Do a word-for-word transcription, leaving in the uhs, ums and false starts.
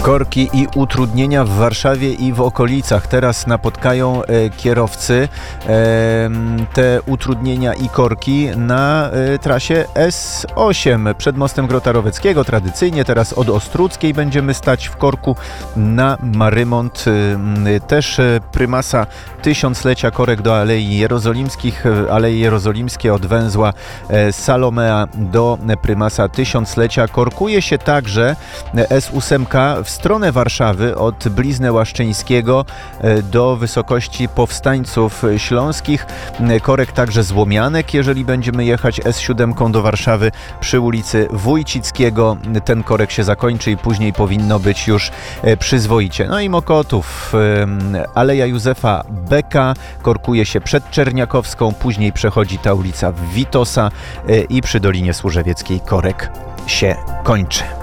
Korki i utrudnienia w Warszawie i w okolicach teraz napotkają e, kierowcy e, te utrudnienia i korki na e, trasie S osiem przed mostem Grota Roweckiego. Tradycyjnie teraz od Ostruckiej będziemy stać w korku na Marymont. E, też e, prymasa tysiąclecia korek do Alei Jerozolimskich, Aleje Jerozolimskie od węzła e, Salomea do prymasa tysiąclecia. Korkuje się także S osiem w stronę Warszawy od Blizny Łaszczyńskiego do wysokości Powstańców Śląskich. Korek także złomianek, jeżeli będziemy jechać S siedem do Warszawy przy ulicy Wójcickiego. Ten korek się zakończy i później powinno być już przyzwoicie. No i Mokotów, Aleja Józefa Beka korkuje się przed Czerniakowską, później przechodzi ta ulica Witosa i przy Dolinie Służewieckiej korek się kończy.